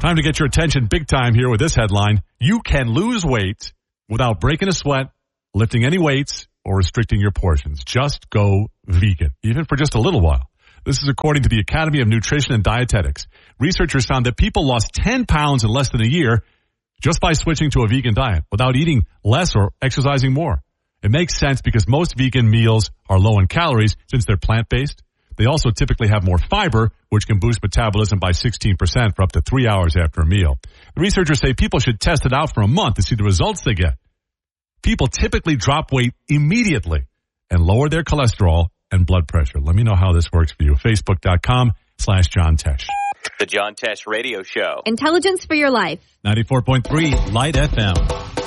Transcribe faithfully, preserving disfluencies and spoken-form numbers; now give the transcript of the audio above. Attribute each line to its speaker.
Speaker 1: Time to get your attention big time here with this headline. You can lose weight without breaking a sweat, lifting any weights, or restricting your portions. Just go vegan, even for just a little while. This is according to the Academy of Nutrition and Dietetics. Researchers found that people lost ten pounds in less than a year just by switching to a vegan diet without eating less or exercising more. It makes sense because most vegan meals are low in calories since they're plant-based. They also typically have more fiber, which can boost metabolism by sixteen percent for up to three hours after a meal. The researchers say people should test it out for a month to see the results they get. People typically drop weight immediately and lower their cholesterol and blood pressure. Let me know how this works for you. Facebook.com slash John Tesh.
Speaker 2: The John Tesh Radio Show.
Speaker 3: Intelligence for your life.
Speaker 1: ninety-four point three Light F M.